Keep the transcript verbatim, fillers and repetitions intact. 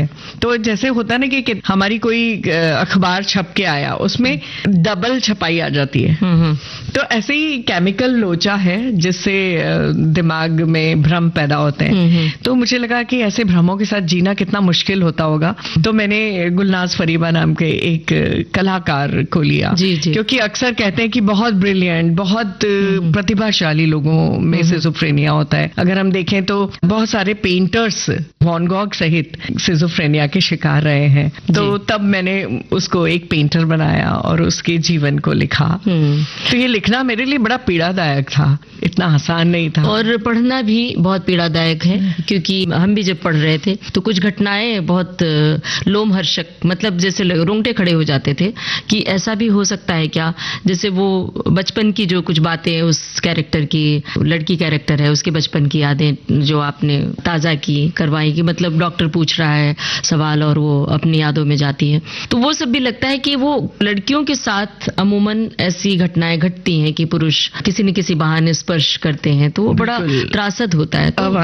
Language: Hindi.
है। तो जैसे होता ना कि, कि हमारी कोई अखबार छप के आया, उसमें डबल छपाई आ जाती है। तो ऐसे ही केमिकल लोचा है जिससे दिमाग में भ्रम पैदा होते हैं। तो मुझे लगा कि ऐसे भ्रमों के साथ जीना कितना मुश्किल होता होगा। तो मैंने गुलनाज फरीबा नाम के एक कलाकार को लिया, जी, जी। क्योंकि अक्सर कहते हैं कि बहुत ब्रिलियंट, बहुत प्रतिभाशाली लोगों में सिजोफ्रेनिया होता है। अगर हम देखें तो बहुत सारे पेंटर्स वैन गॉग सहित सिजोफ्रेनिया के शिकार रहे हैं। तो तब मैंने उसको एक पेंटर बनाया और उसके जीवन को लिखा। तो ये लिखना मेरे लिए बड़ा पीड़ादायक था, इतना आसान नहीं था। और पढ़ना भी बहुत पीड़ादायक है, क्योंकि हम भी जब पढ़ रहे थे तो कुछ घटनाएं बहुत लोमहर्षक, मतलब जैसे रोंगटे खड़े हो जाते थे कि ऐसा भी हो सकता है क्या। जैसे वो बचपन की जो कुछ बातें उस कैरेक्टर की, लड़की कैरेक्टर है, उसके बचपन की यादें जो आपने ताजा की करवाई, कि मतलब डॉक्टर पूछ रहा है सवाल और वो अपनी यादों में जाती है। तो वो सब भी लगता है कि वो लड़कियों के साथ अमूमन ऐसी घटनाएं घटती हैं कि पुरुष किसी न किसी बहाने स्पर्श करते हैं, तो वो बड़ा त्रासद होता है। अब